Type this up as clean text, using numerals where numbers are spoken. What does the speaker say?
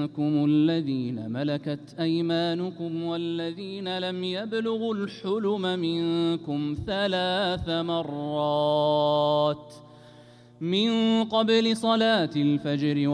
منكم الذين ملكت أيمانكم والذين لم يبلغوا الحلم منكم 3 مرات من قبل صلاة الفجر